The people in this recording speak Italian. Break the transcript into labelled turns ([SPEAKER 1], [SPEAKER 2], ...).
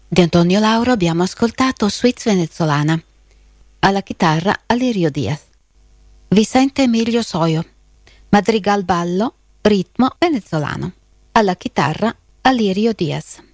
[SPEAKER 1] Di Antonio Lauro abbiamo ascoltato Suites Venezolana, alla chitarra Alirio Diaz. Vicente Emilio Soio, Madrigal ballo, ritmo venezolano, alla chitarra Alirio Diaz.